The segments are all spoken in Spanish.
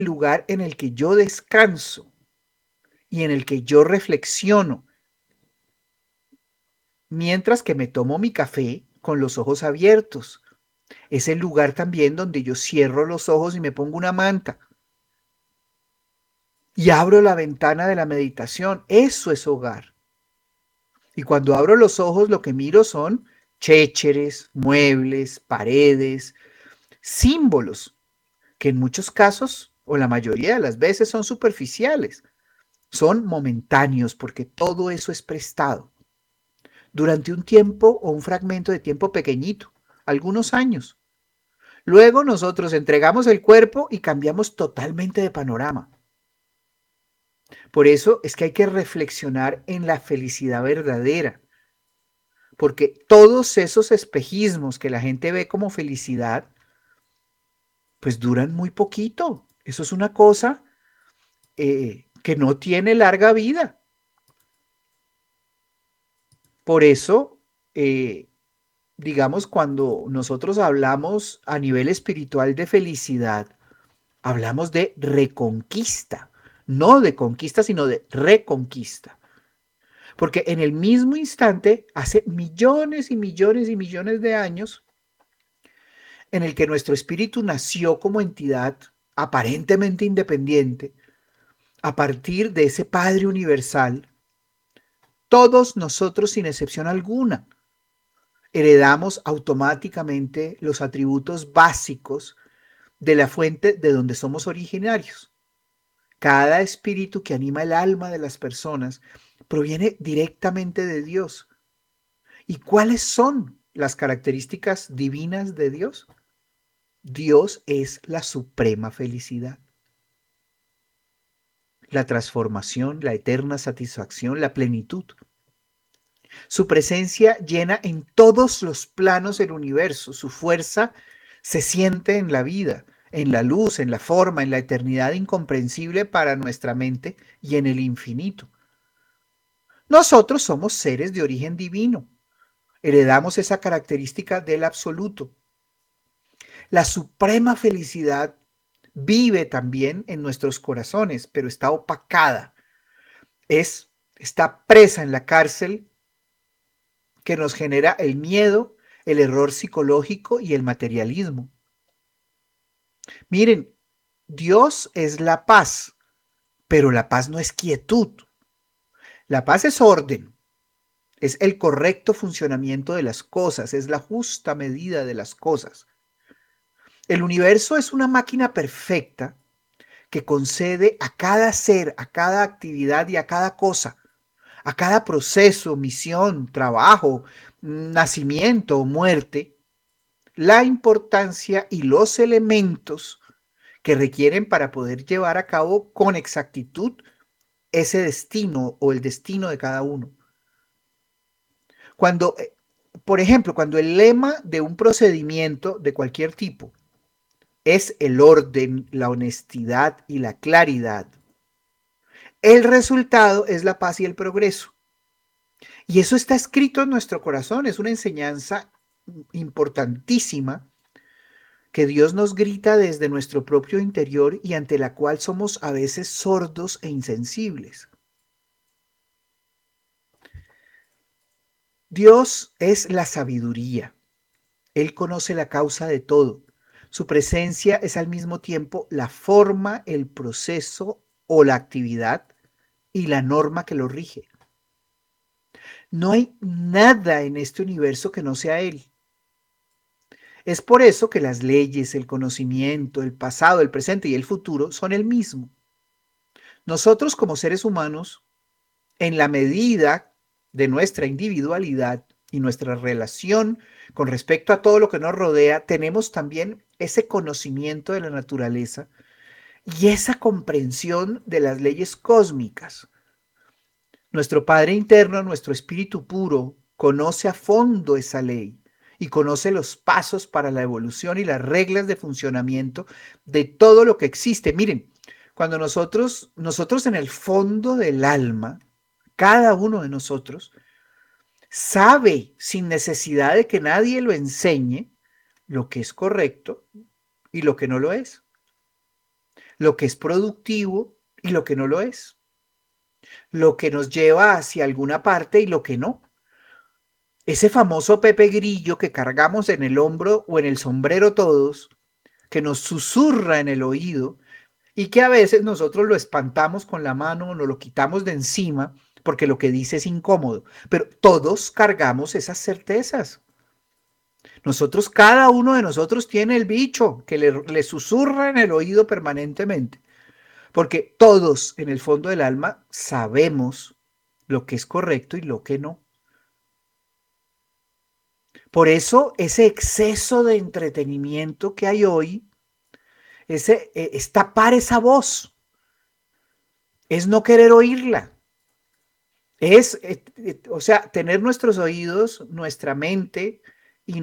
lugar en el que yo descanso y en el que yo reflexiono, mientras que me tomo mi café con los ojos abiertos. Es el lugar también donde yo cierro los ojos y me pongo una manta y abro la ventana de la meditación. Eso es hogar. Y cuando abro los ojos, lo que miro son chécheres, muebles, paredes, símbolos, que en muchos casos, o la mayoría de las veces, son superficiales. Son momentáneos porque todo eso es prestado durante un tiempo o un fragmento de tiempo pequeñito, algunos años. Luego nosotros entregamos el cuerpo y cambiamos totalmente de panorama. Por eso es que hay que reflexionar en la felicidad verdadera, porque todos esos espejismos que la gente ve como felicidad, pues duran muy poquito. Eso es una cosa que no tiene larga vida. Por eso, digamos, cuando nosotros hablamos a nivel espiritual de felicidad, hablamos de reconquista, no de conquista, sino de reconquista. Porque en el mismo instante, hace millones y millones y millones de años, en el que nuestro espíritu nació como entidad aparentemente independiente, a partir de ese Padre universal, todos nosotros, sin excepción alguna, heredamos automáticamente los atributos básicos de la fuente de donde somos originarios. Cada espíritu que anima el alma de las personas proviene directamente de Dios. ¿Y cuáles son las características divinas de Dios? Dios es la suprema felicidad, la transformación, la eterna satisfacción, la plenitud. Su presencia llena en todos los planos del universo. Su fuerza se siente en la vida, en la luz, en la forma, en la eternidad incomprensible para nuestra mente y en el infinito. Nosotros somos seres de origen divino. Heredamos esa característica del absoluto. La suprema felicidad vive también en nuestros corazones, pero está opacada. Está presa en la cárcel que nos genera el miedo, el error psicológico y el materialismo. Miren, Dios es la paz, pero la paz no es quietud. La paz es orden, es el correcto funcionamiento de las cosas, es la justa medida de las cosas. El universo es una máquina perfecta que concede a cada ser, a cada actividad y a cada cosa, a cada proceso, misión, trabajo, nacimiento o muerte, la importancia y los elementos que requieren para poder llevar a cabo con exactitud ese destino o el destino de cada uno. Cuando, por ejemplo, cuando el lema de un procedimiento de cualquier tipo es el orden, la honestidad y la claridad, el resultado es la paz y el progreso. Y eso está escrito en nuestro corazón, es una enseñanza importantísima que Dios nos grita desde nuestro propio interior y ante la cual somos a veces sordos e insensibles. Dios es la sabiduría. Él conoce la causa de todo. Su presencia es al mismo tiempo la forma, el proceso o la actividad y la norma que lo rige. No hay nada en este universo que no sea Él. Es por eso que las leyes, el conocimiento, el pasado, el presente y el futuro son el mismo. Nosotros como seres humanos, en la medida de nuestra individualidad y nuestra relación con respecto a todo lo que nos rodea, tenemos también ese conocimiento de la naturaleza y esa comprensión de las leyes cósmicas. Nuestro Padre interno, nuestro espíritu puro, conoce a fondo esa ley y conoce los pasos para la evolución y las reglas de funcionamiento de todo lo que existe. Miren, cuando nosotros en el fondo del alma, cada uno de nosotros sabe sin necesidad de que nadie lo enseñe lo que es correcto y lo que no lo es. lo que es productivo y lo que no lo es, lo que nos lleva hacia alguna parte y lo que no. Ese famoso Pepe Grillo que cargamos en el hombro o en el sombrero todos, que nos susurra en el oído y que a veces nosotros lo espantamos con la mano o nos lo quitamos de encima porque lo que dice es incómodo, pero todos cargamos esas certezas. Nosotros, cada uno de nosotros tiene el bicho que le susurra en el oído permanentemente, porque todos en el fondo del alma sabemos lo que es correcto y lo que no. Por eso ese exceso de entretenimiento que hay hoy es tapar esa voz, es no querer oírla, o sea, tener nuestros oídos, nuestra mente y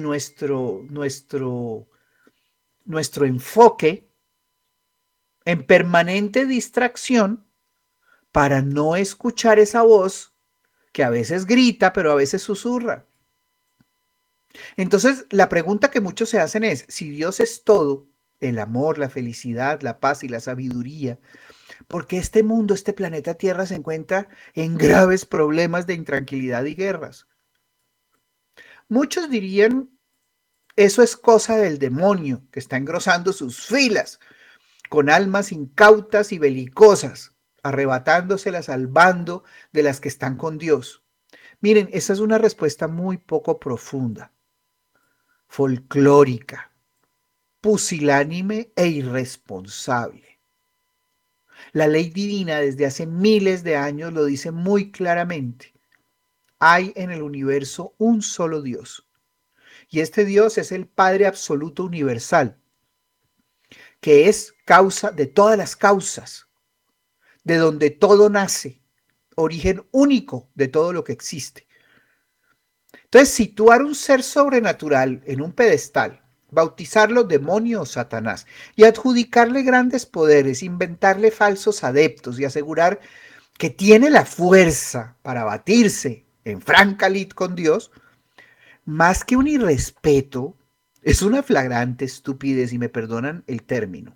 nuestro enfoque en permanente distracción para no escuchar esa voz que a veces grita, pero a veces susurra. Entonces, la pregunta que muchos se hacen es, si Dios es todo, el amor, la felicidad, la paz y la sabiduría, ¿por qué este mundo, este planeta Tierra se encuentra en graves problemas de intranquilidad y guerras? Muchos dirían, eso es cosa del demonio, que está engrosando sus filas con almas incautas y belicosas, arrebatándoselas al bando de las que están con Dios. Miren, esa es una respuesta muy poco profunda, folclórica, pusilánime e irresponsable. La ley divina desde hace miles de años lo dice muy claramente. Hay en el universo un solo Dios. Y este Dios es el Padre absoluto universal, que es causa de todas las causas, de donde todo nace, origen único de todo lo que existe. Entonces, situar un ser sobrenatural en un pedestal, bautizarlo demonio o Satanás y adjudicarle grandes poderes, inventarle falsos adeptos y asegurar que tiene la fuerza para batirse en franca lid con Dios, más que un irrespeto, es una flagrante estupidez y me perdonan el término.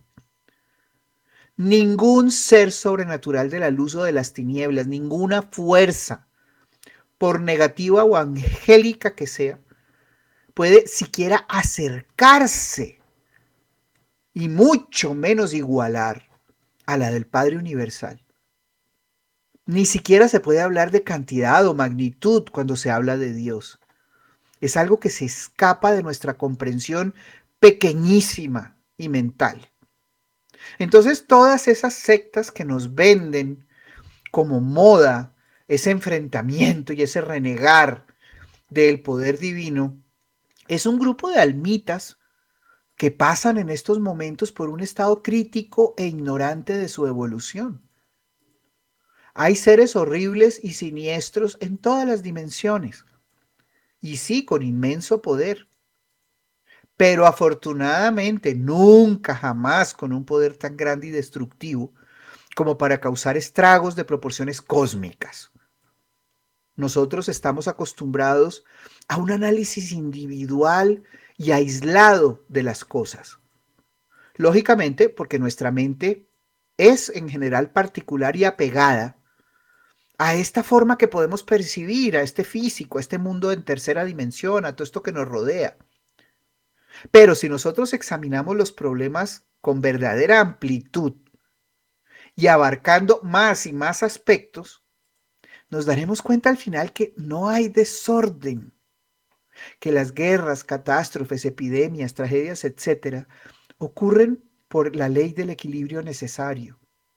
Ningún ser sobrenatural de la luz o de las tinieblas, ninguna fuerza, por negativa o angélica que sea, puede siquiera acercarse y mucho menos igualar a la del Padre Universal. Ni siquiera se puede hablar de cantidad o magnitud cuando se habla de Dios. Es algo que se escapa de nuestra comprensión pequeñísima y mental. Entonces, todas esas sectas que nos venden como moda ese enfrentamiento y ese renegar del poder divino, es un grupo de almitas que pasan en estos momentos por un estado crítico e ignorante de su evolución. Hay seres horribles y siniestros en todas las dimensiones, y sí, con inmenso poder, pero afortunadamente nunca jamás con un poder tan grande y destructivo como para causar estragos de proporciones cósmicas. Nosotros estamos acostumbrados a un análisis individual y aislado de las cosas. Lógicamente, porque nuestra mente es en general particular y apegada a esta forma que podemos percibir, a este físico, a este mundo en tercera dimensión, a todo esto que nos rodea. Pero si nosotros examinamos los problemas con verdadera amplitud y abarcando más y más aspectos, nos daremos cuenta al final que no hay desorden, que las guerras, catástrofes, epidemias, tragedias, etcétera, ocurren por la ley del equilibrio necesario.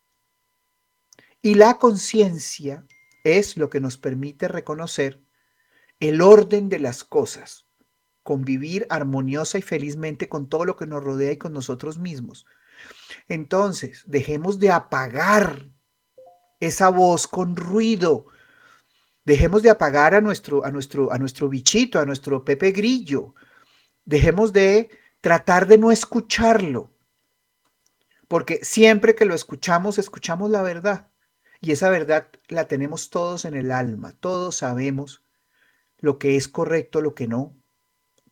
Y la conciencia es lo que nos permite reconocer el orden de las cosas, convivir armoniosa y felizmente con todo lo que nos rodea y con nosotros mismos. Entonces, dejemos de apagar esa voz con ruido. Dejemos de apagar a nuestro bichito, a nuestro Pepe Grillo. Dejemos de tratar de no escucharlo, porque siempre que lo escuchamos, escuchamos la verdad. Y esa verdad la tenemos todos en el alma. Todos sabemos lo que es correcto, lo que no.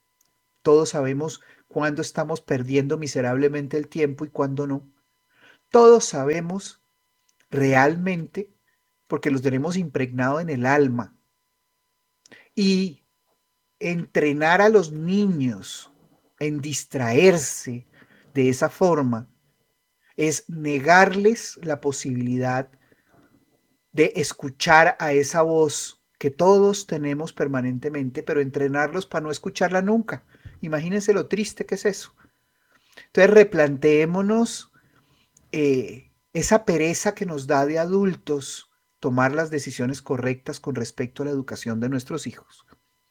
Todos sabemos cuándo estamos perdiendo miserablemente el tiempo y cuándo no. todos sabemos realmente, porque los tenemos impregnado en el alma. Y entrenar a los niños en distraerse de esa forma es negarles la posibilidad de escuchar a esa voz que todos tenemos permanentemente, pero entrenarlos para no escucharla nunca. Imagínense lo triste que es eso. Entonces replanteémonos esa pereza que nos da de adultos tomar las decisiones correctas con respecto a la educación de nuestros hijos.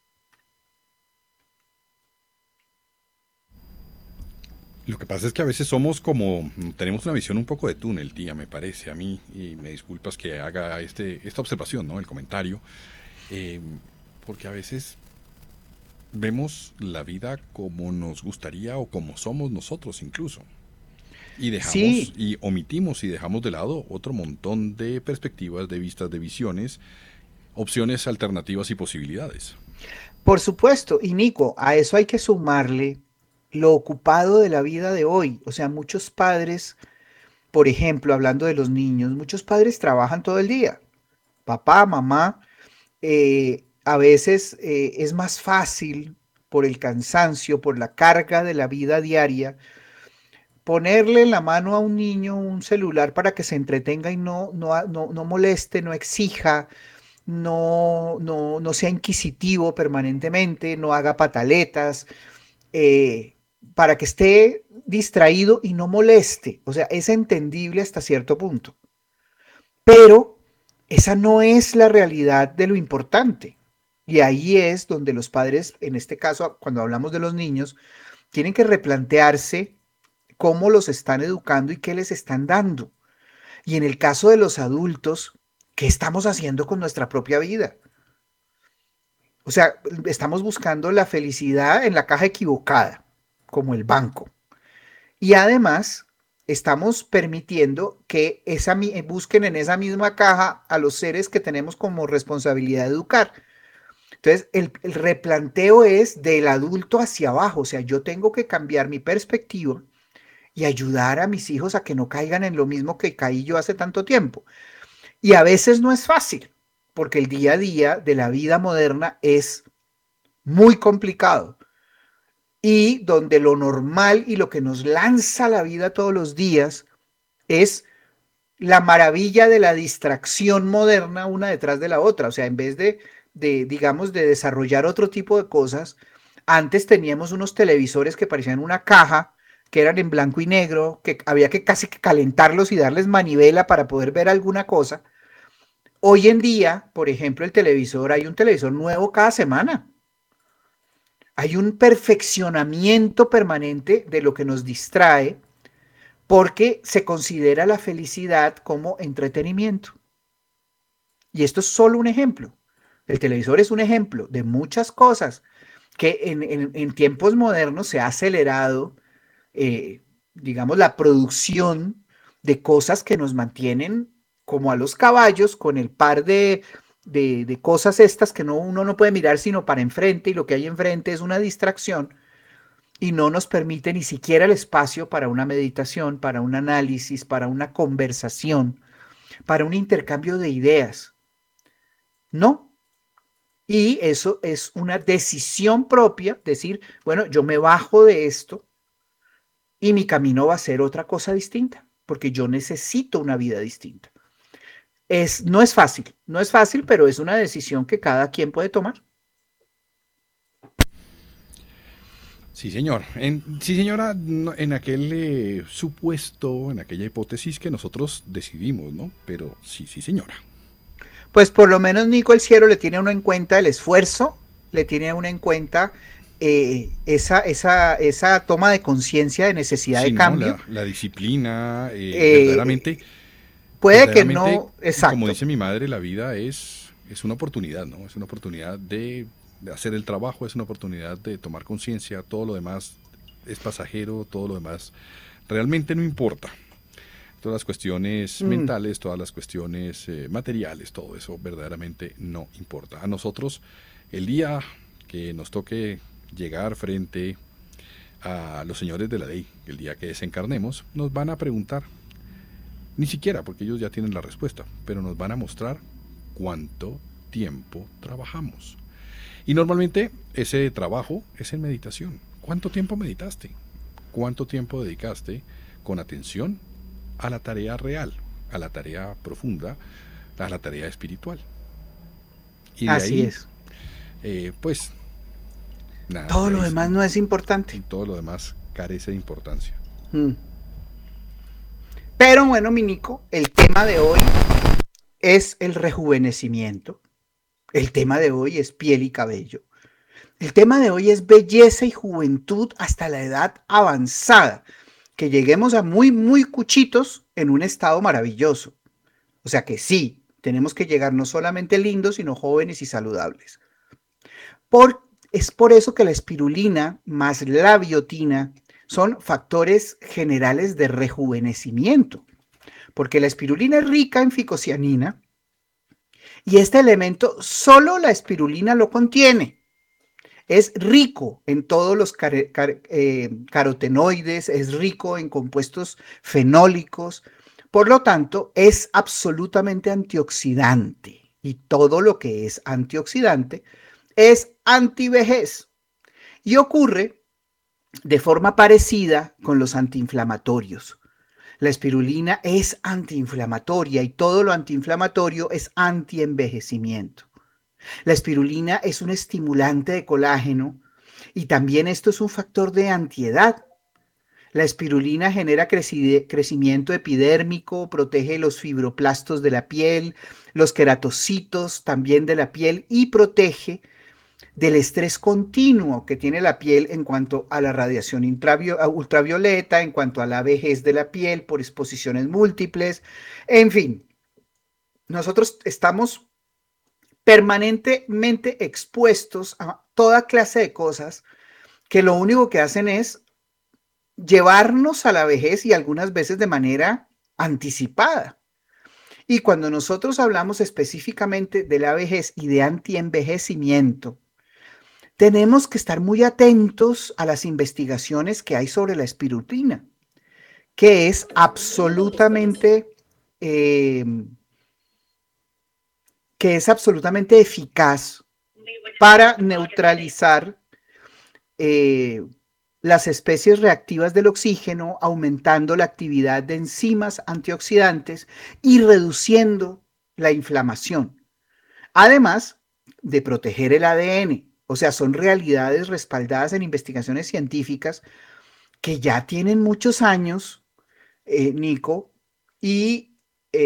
Lo que pasa es que a veces somos como, tenemos una visión un poco de túnel, tía, me parece a mí, y me disculpas que haga esta observación, ¿no? El comentario, eh, porque a veces vemos la vida como nos gustaría o como somos nosotros incluso. Y dejamos Sí, y omitimos y dejamos de lado otro montón de perspectivas, de vistas, de visiones, opciones alternativas y posibilidades. por supuesto. Y Nico, a eso hay que sumarle lo ocupado de la vida de hoy. O sea, muchos padres, por ejemplo, hablando de los niños, muchos padres trabajan todo el día. Papá, mamá, a veces es más fácil por el cansancio, por la carga de la vida diaria, ponerle en la mano a un niño un celular para que se entretenga y no moleste, no exija, no sea inquisitivo permanentemente, no haga pataletas, eh, para que esté distraído y no moleste. O sea, es entendible hasta cierto punto. Pero esa no es la realidad de lo importante. Y ahí es donde los padres, en este caso, cuando hablamos de los niños, tienen que replantearse cómo los están educando y qué les están dando. Y en el caso de los adultos, ¿qué estamos haciendo con nuestra propia vida? O sea, estamos buscando la felicidad en la caja equivocada, como el banco. Y además, estamos permitiendo que busquen en esa misma caja a los seres que tenemos como responsabilidad de educar. Entonces, el replanteo es del adulto hacia abajo. O sea, yo tengo que cambiar mi perspectiva y ayudar a mis hijos a que no caigan en lo mismo que caí yo hace tanto tiempo. Y a veces no es fácil, porque el día a día de la vida moderna es muy complicado y donde lo normal y lo que nos lanza la vida todos los días es la maravilla de la distracción moderna una detrás de la otra. O sea, en vez digamos, de desarrollar otro tipo de cosas, antes teníamos unos televisores que parecían una caja, que eran en blanco y negro, que había que casi que calentarlos y darles manivela para poder ver alguna cosa. Hoy en día, por ejemplo, hay un televisor nuevo cada semana. Hay un perfeccionamiento permanente de lo que nos distrae porque se considera la felicidad como entretenimiento. Y esto es solo un ejemplo. El televisor es un ejemplo de muchas cosas que en tiempos modernos se ha acelerado, eh, digamos, la producción de cosas que nos mantienen como a los caballos con el par de cosas estas que uno no puede mirar sino para enfrente y lo que hay enfrente es una distracción y no nos permite ni siquiera el espacio para una meditación, para un análisis, para una conversación, para un intercambio de ideas. No. Y eso es una decisión propia, decir, bueno, yo me bajo de esto y mi camino va a ser otra cosa distinta, porque yo necesito una vida distinta. No es fácil, no es fácil, pero es una decisión que cada quien puede tomar. Sí, señor. Sí, señora, en aquel supuesto, en aquella hipótesis que nosotros decidimos, ¿no? Pero sí, sí, señora. Pues por lo menos Nico el Cielo le tiene uno en cuenta el esfuerzo, le tiene uno en cuenta esa toma de conciencia de necesidad Sí, de ¿no? cambio. La disciplina, verdaderamente, Eh, Puede que verdaderamente, no, como exacto. dice mi madre, la vida es una oportunidad, ¿no? Es una oportunidad de hacer el trabajo, es una oportunidad de tomar conciencia, todo lo demás es pasajero, todo lo demás realmente no importa. Todas las cuestiones Mm, mentales, todas las cuestiones materiales, todo eso verdaderamente no importa. A nosotros, el día que nos toque llegar frente a los señores de la ley, el día que desencarnemos, nos van a preguntar, Ni siquiera, porque ellos ya tienen la respuesta, pero nos van a mostrar cuánto tiempo trabajamos. Y normalmente ese trabajo es en meditación. ¿Cuánto tiempo meditaste? ¿Cuánto tiempo dedicaste con atención a la tarea real, a la tarea profunda, a la tarea espiritual? Y de Así ahí, es. pues nada, Todo de lo ahí demás no es importante. todo lo demás carece de importancia. Mm. Pero bueno, mi Nico, el tema de hoy es el rejuvenecimiento. El tema de hoy es piel y cabello. El tema de hoy es belleza y juventud hasta la edad avanzada. Que lleguemos a muy, muy cuchitos en un estado maravilloso. O sea que sí, tenemos que llegar no solamente lindos, sino jóvenes y saludables. Es por eso que la espirulina más la biotina son factores generales de rejuvenecimiento, porque la espirulina es rica en ficocianina y este elemento solo la espirulina lo contiene. Es rico en todos los carotenoides, es rico en compuestos fenólicos, por lo tanto es absolutamente antioxidante y todo lo que es antioxidante es antivejez y ocurre de forma parecida con los antiinflamatorios. La espirulina es antiinflamatoria y todo lo antiinflamatorio es antienvejecimiento. La espirulina es un estimulante de colágeno y también esto es un factor de antiedad. La espirulina genera crecimiento epidérmico, protege los fibroblastos de la piel, los queratocitos también de la piel y protege del estrés continuo que tiene la piel en cuanto a la radiación ultravioleta, en cuanto a la vejez de la piel por exposiciones múltiples. En fin, nosotros estamos permanentemente expuestos a toda clase de cosas que lo único que hacen es llevarnos a la vejez y algunas veces de manera anticipada. Y cuando nosotros hablamos específicamente de la vejez y de antienvejecimiento, tenemos que estar muy atentos a las investigaciones que hay sobre la espirulina, que es eh, absolutamente eficaz para neutralizar eh, las especies reactivas del oxígeno, aumentando la actividad de enzimas antioxidantes y reduciendo la inflamación. Además de proteger el ADN, o sea, son realidades respaldadas en investigaciones científicas que ya tienen muchos años, Nico, y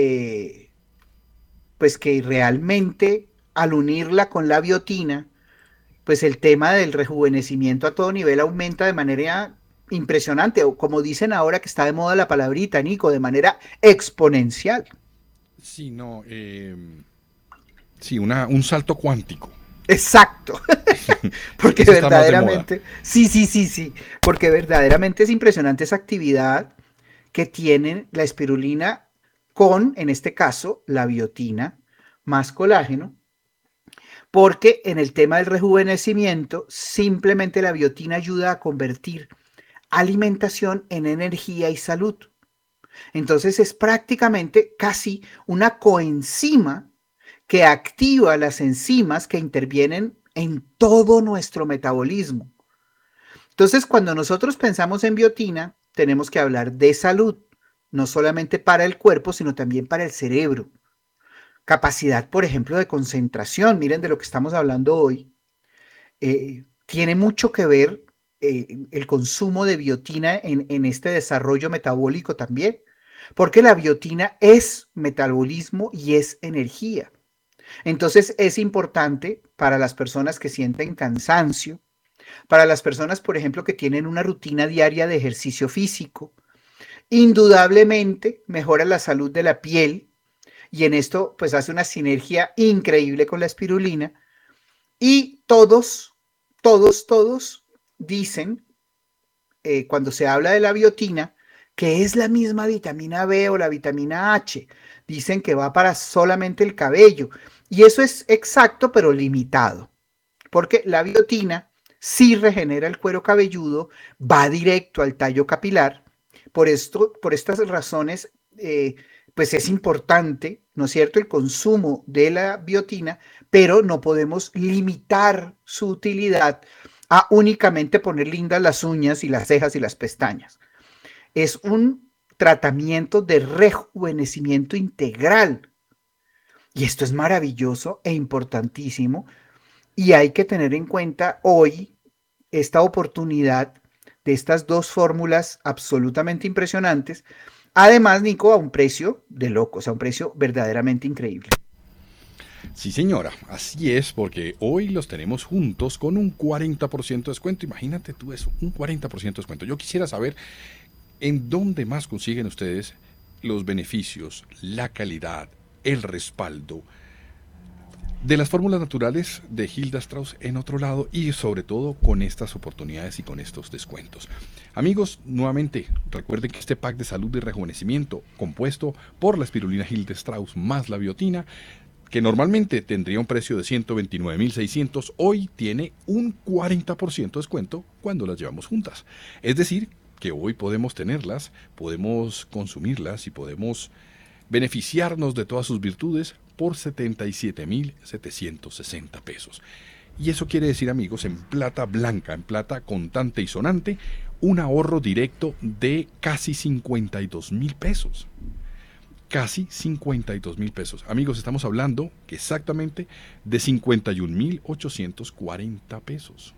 pues que realmente al unirla con la biotina, pues el tema del rejuvenecimiento a todo nivel aumenta de manera impresionante, o como dicen ahora que está de moda la palabrita, Nico, de manera exponencial. Sí, no, sí, un salto cuántico. Exacto, porque Ese está más de moda. verdaderamente, sí, porque verdaderamente es impresionante esa actividad que tiene la espirulina con, en este caso, la biotina más colágeno, porque en el tema del rejuvenecimiento, simplemente la biotina ayuda a convertir alimentación en energía y salud. Entonces es prácticamente casi una coenzima que activa las enzimas que intervienen en todo nuestro metabolismo. Entonces, cuando nosotros pensamos en biotina, tenemos que hablar de salud, no solamente para el cuerpo, sino también para el cerebro. Capacidad, por ejemplo, de concentración, miren de lo que estamos hablando hoy, tiene mucho que ver el consumo de biotina en este desarrollo metabólico también, porque la biotina es metabolismo y es energía. Entonces es importante para las personas que sienten cansancio, para las personas, por ejemplo, que tienen una rutina diaria de ejercicio físico, indudablemente mejora la salud de la piel y en esto pues hace una sinergia increíble con la espirulina y todos dicen cuando se habla de la biotina que es la misma vitamina B o la vitamina H. Dicen que va para solamente el cabello y eso es exacto pero limitado porque la biotina sí regenera el cuero cabelludo, va directo al tallo capilar. Por estas razones, pues es importante, ¿no es cierto?, el consumo de la biotina, pero no podemos limitar su utilidad a únicamente poner lindas las uñas y las cejas y las pestañas. Es un tratamiento de rejuvenecimiento integral. Y esto es maravilloso e importantísimo. Y hay que tener en cuenta hoy esta oportunidad de estas dos fórmulas absolutamente impresionantes. Además, Nico, a un precio de locos, a un precio verdaderamente increíble. Sí, señora, así es, porque hoy los tenemos juntos con un 40% de descuento. Imagínate tú eso, un 40% de descuento. Yo quisiera saber en dónde más consiguen ustedes los beneficios, la calidad, el respaldo de las fórmulas naturales de Hilda Strauss en otro lado y sobre todo con estas oportunidades y con estos descuentos. Amigos, nuevamente recuerden que este pack de salud y rejuvenecimiento compuesto por la espirulina Hilda Strauss más la biotina, que normalmente tendría un precio de 129.600, hoy tiene un 40% de descuento cuando las llevamos juntas. Es decir, que hoy podemos tenerlas, podemos consumirlas y podemos beneficiarnos de todas sus virtudes por 77.760 pesos. Y eso quiere decir, amigos, en plata blanca, en plata contante y sonante, un ahorro directo de casi 52.000 pesos. Casi 52.000 pesos. Amigos, estamos hablando exactamente de 51.840 pesos.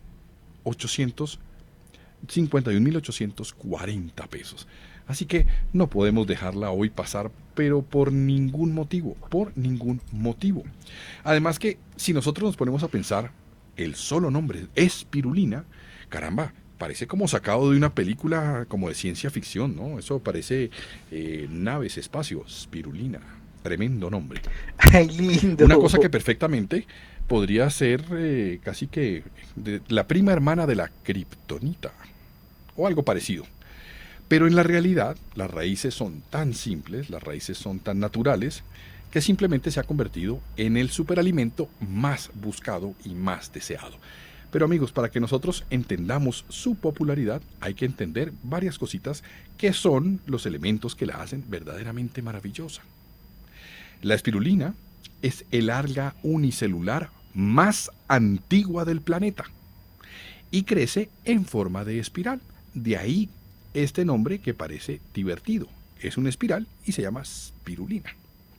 51.840 pesos. Así que no podemos dejarla hoy pasar, pero por ningún motivo, por ningún motivo. Además que si nosotros nos ponemos a pensar, el solo nombre espirulina, caramba, parece como sacado de una película como de ciencia ficción, ¿no? Eso parece naves, espacio, espirulina, tremendo nombre. ¡Ay, lindo! Una cosa que perfectamente podría ser casi que la prima hermana de la kriptonita, o algo parecido. Pero en la realidad, las raíces son tan simples, las raíces son tan naturales, que simplemente se ha convertido en el superalimento más buscado y más deseado. Pero amigos, para que nosotros entendamos su popularidad, hay que entender varias cositas que son los elementos que la hacen verdaderamente maravillosa. La espirulina es el alga unicelular más antigua del planeta y crece en forma de espiral. De ahí este nombre que parece divertido. Es una espiral y se llama spirulina.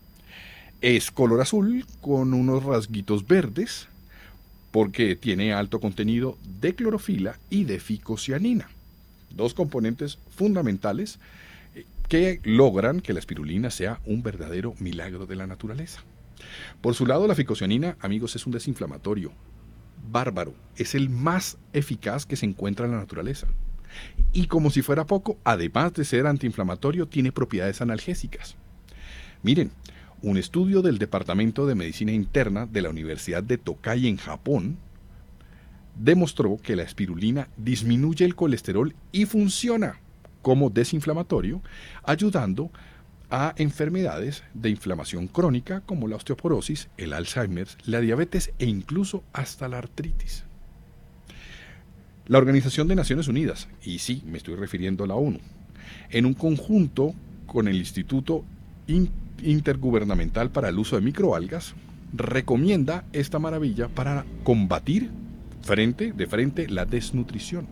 Es color azul con unos rasguitos verdes porque tiene alto contenido de clorofila y de ficocianina, dos componentes fundamentales que logran que la espirulina sea un verdadero milagro de la naturaleza. Por su lado, la ficocianina, amigos, es un desinflamatorio bárbaro, es el más eficaz que se encuentra en la naturaleza. Y como si fuera poco, además de ser antiinflamatorio, tiene propiedades analgésicas. Miren, un estudio del Departamento de Medicina Interna de la Universidad de Tokai en Japón demostró que la espirulina disminuye el colesterol y funciona como desinflamatorio, ayudando a enfermedades de inflamación crónica como la osteoporosis, el Alzheimer, la diabetes e incluso hasta la artritis. La Organización de Naciones Unidas, y sí, me estoy refiriendo a la ONU, en un conjunto con el Instituto Intergubernamental para el Uso de Microalgas, recomienda esta maravilla para combatir de frente la desnutrición.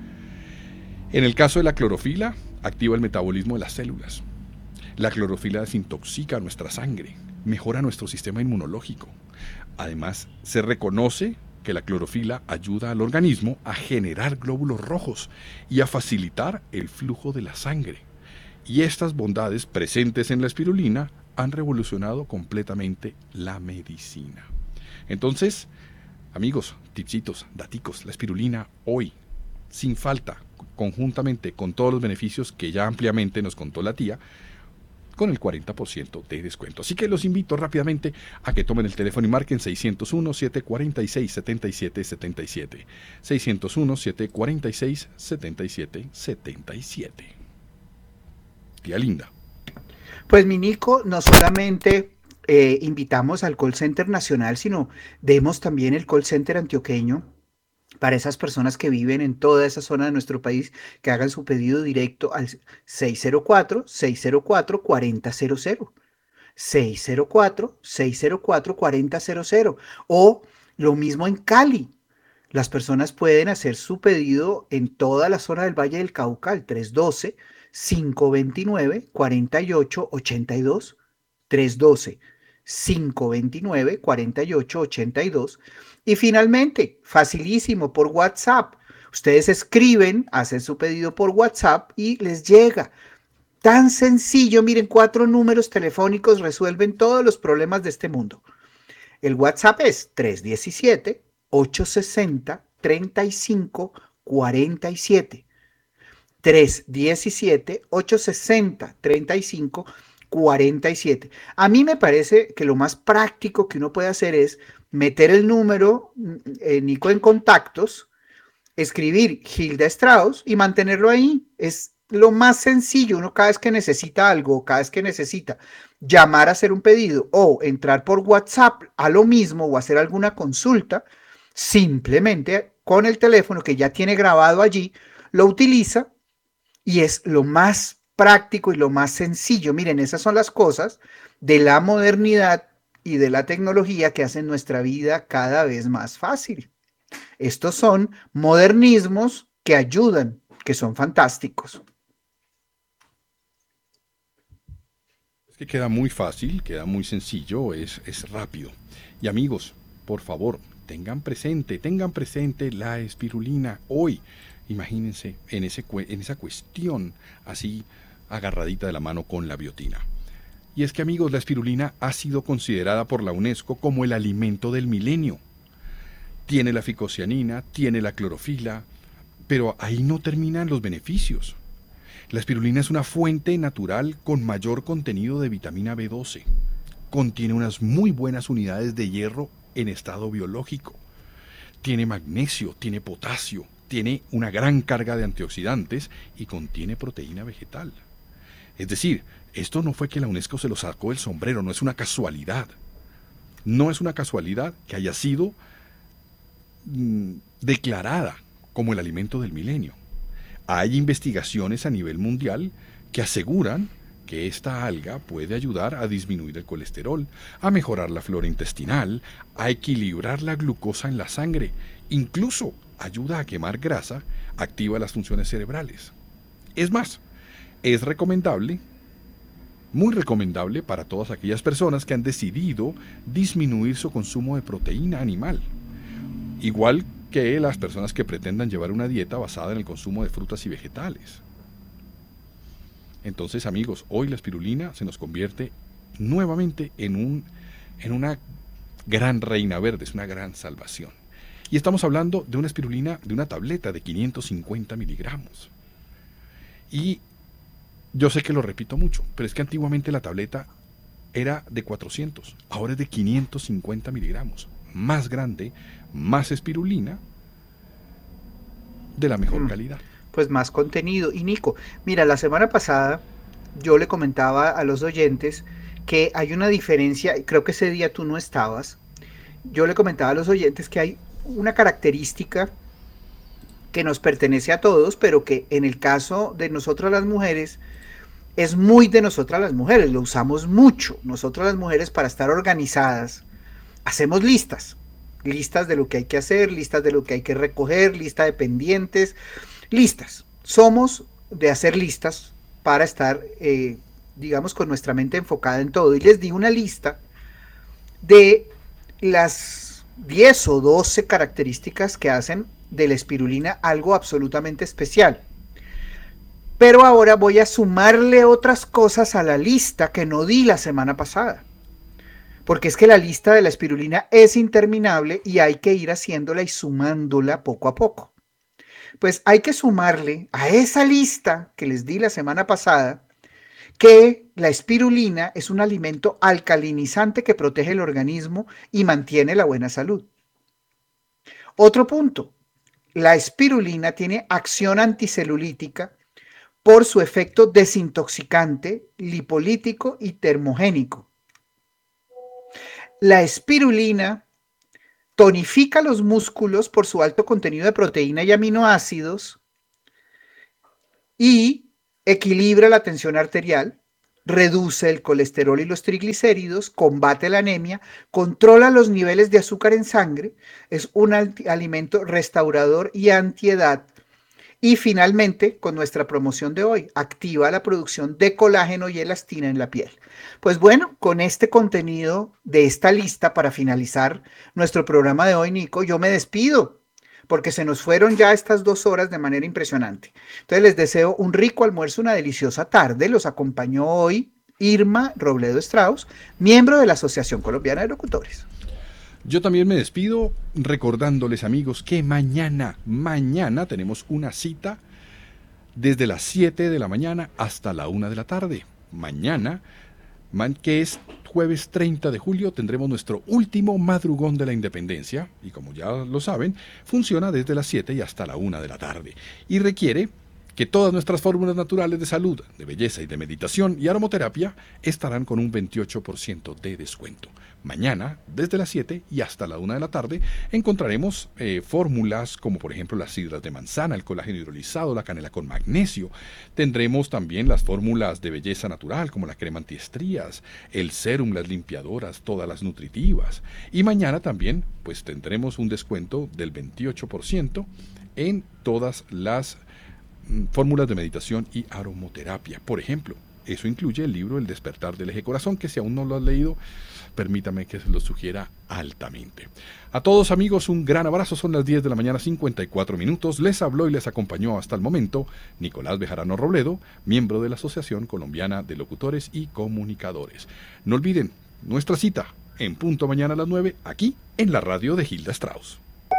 En el caso de la clorofila, activa el metabolismo de las células. La clorofila desintoxica nuestra sangre, mejora nuestro sistema inmunológico. Además, se reconoce que la clorofila ayuda al organismo a generar glóbulos rojos y a facilitar el flujo de la sangre. Y estas bondades presentes en la espirulina han revolucionado completamente la medicina. Entonces, amigos, tipsitos, daticos, la espirulina hoy, sin falta, conjuntamente con todos los beneficios que ya ampliamente nos contó la tía, con el 40% de descuento. Así que los invito rápidamente a que tomen el teléfono y marquen 601-746-7777. 601-746-7777. Tía linda. Pues mi Nico, no solamente invitamos al call center nacional, sino demos también el call center antioqueño para esas personas que viven en toda esa zona de nuestro país, que hagan su pedido directo al 604-604-4000. 604-604-4000. O lo mismo en Cali. Las personas pueden hacer su pedido en toda la zona del Valle del Cauca al 312-529-4882. 312-529-4882. Y finalmente, facilísimo, por WhatsApp. Ustedes escriben, hacen su pedido por WhatsApp y les llega. Tan sencillo, miren, 4 números telefónicos resuelven todos los problemas de este mundo. El WhatsApp es 317-860-3547. 317-860-3547. A mí me parece que lo más práctico que uno puede hacer es meter el número, Nico, en contactos, escribir Hilda Strauss y mantenerlo ahí. Es lo más sencillo. Uno cada vez que necesita algo, cada vez que necesita llamar a hacer un pedido o entrar por WhatsApp a lo mismo o hacer alguna consulta, simplemente con el teléfono que ya tiene grabado allí, lo utiliza y es lo más práctico y lo más sencillo. Miren, esas son las cosas de la modernidad y de la tecnología que hacen nuestra vida cada vez más fácil. Estos son modernismos que ayudan, que son fantásticos. Es que queda muy fácil, queda muy sencillo, es rápido. Y amigos, por favor, tengan presente la espirulina hoy. Imagínense en esa cuestión así agarradita de la mano con la biotina. Y es que amigos, la espirulina ha sido considerada por la UNESCO como el alimento del milenio. Tiene la ficocianina, tiene la clorofila, pero ahí no terminan los beneficios. La espirulina es una fuente natural con mayor contenido de vitamina B12. Contiene unas muy buenas unidades de hierro en estado biológico. Tiene magnesio, tiene potasio, tiene una gran carga de antioxidantes y contiene proteína vegetal. Es decir, esto no fue que la UNESCO se lo sacó del sombrero, no es una casualidad. No es una casualidad que haya sido declarada como el alimento del milenio. Hay investigaciones a nivel mundial que aseguran que esta alga puede ayudar a disminuir el colesterol, a mejorar la flora intestinal, a equilibrar la glucosa en la sangre, incluso ayuda a quemar grasa, activa las funciones cerebrales. Es más, es recomendable, muy recomendable para todas aquellas personas que han decidido disminuir su consumo de proteína animal. Igual que las personas que pretendan llevar una dieta basada en el consumo de frutas y vegetales. Entonces, amigos, hoy la espirulina se nos convierte nuevamente en una gran reina verde, es una gran salvación. Y estamos hablando de una espirulina, de una tableta de 550 miligramos. Y yo sé que lo repito mucho, pero es que antiguamente la tableta era de 400, ahora es de 550 miligramos. Más grande, más espirulina, de la mejor calidad. Pues más contenido. Y Nico, mira, la semana pasada yo le comentaba a los oyentes que hay una diferencia, y creo que ese día tú no estabas, yo le comentaba a los oyentes que hay una característica que nos pertenece a todos, pero que en el caso de nosotras las mujeres, es muy de nosotras las mujeres, lo usamos mucho. Nosotras las mujeres, para estar organizadas, hacemos listas, listas de lo que hay que hacer, listas de lo que hay que recoger, lista de pendientes, listas. Somos de hacer listas para estar, digamos, con nuestra mente enfocada en todo. Y les di una lista de las 10 o 12 características que hacen de la espirulina algo absolutamente especial. Pero ahora voy a sumarle otras cosas a la lista que no di la semana pasada. Porque es que la lista de la espirulina es interminable y hay que ir haciéndola y sumándola poco a poco. Pues hay que sumarle a esa lista que les di la semana pasada que la espirulina es un alimento alcalinizante que protege el organismo y mantiene la buena salud. Otro punto, la espirulina tiene acción anticelulítica por su efecto desintoxicante, lipolítico y termogénico. La espirulina tonifica los músculos por su alto contenido de proteína y aminoácidos y equilibra la tensión arterial, reduce el colesterol y los triglicéridos, combate la anemia, controla los niveles de azúcar en sangre, es un alimento restaurador y antiedad. Y finalmente, con nuestra promoción de hoy, activa la producción de colágeno y elastina en la piel. Pues bueno, con este contenido de esta lista para finalizar nuestro programa de hoy, Nico, yo me despido porque se nos fueron ya estas 2 horas de manera impresionante. Entonces les deseo un rico almuerzo, una deliciosa tarde. Los acompañó hoy Irma Robledo Strauss, miembro de la Asociación Colombiana de Locutores. Yo también me despido recordándoles, amigos, que mañana tenemos una cita desde las 7 de la mañana hasta la 1 de la tarde. Mañana, que es jueves 30 de julio, tendremos nuestro último madrugón de la independencia, y como ya lo saben, funciona desde las 7 y hasta la 1 de la tarde, y requiere que todas nuestras fórmulas naturales de salud, de belleza y de meditación y aromaterapia estarán con un 28% de descuento. Mañana, desde las 7 y hasta la 1 de la tarde, encontraremos fórmulas como por ejemplo las sidras de manzana, el colágeno hidrolizado, la canela con magnesio. Tendremos también las fórmulas de belleza natural como la crema antiestrías, el sérum, las limpiadoras, todas las nutritivas. Y mañana también pues tendremos un descuento del 28% en todas las fórmulas de meditación y aromaterapia. Por ejemplo, eso incluye el libro El despertar del eje corazón, que si aún no lo has leído, permítame que se lo sugiera altamente. A todos, amigos, un gran abrazo. Son las 10 de la mañana, 54 minutos. Les habló y les acompañó hasta el momento Nicolás Bejarano Robledo, miembro de la Asociación Colombiana de Locutores y Comunicadores. No olviden nuestra cita en punto mañana a las 9, aquí en la radio de Hilda Strauss.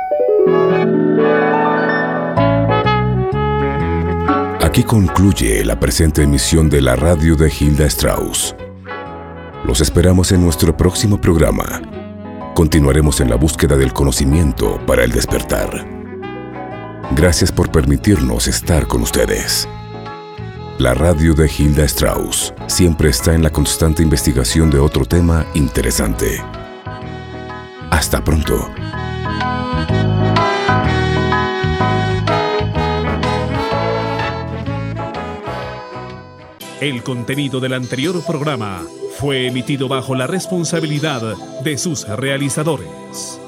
Aquí concluye la presente emisión de la radio de Hilda Strauss. Los esperamos en nuestro próximo programa. Continuaremos en la búsqueda del conocimiento para el despertar. Gracias por permitirnos estar con ustedes. La radio de Hilda Strauss siempre está en la constante investigación de otro tema interesante. Hasta pronto. El contenido del anterior programa fue emitido bajo la responsabilidad de sus realizadores.